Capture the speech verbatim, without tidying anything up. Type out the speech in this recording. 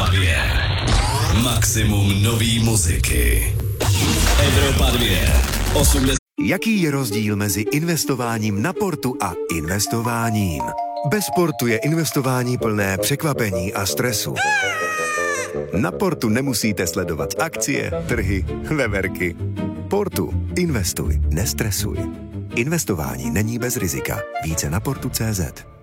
Evropa dvě. Maximum nový muziky. Evropa dvě. osmdesát Jaký je rozdíl mezi investováním na portu a investováním? Bez portu je investování plné překvapení a stresu. Na portu nemusíte sledovat akcie, trhy, veverky. Portu. Investuj, nestresuj. Investování není bez rizika. Více na portu tečka cé zet.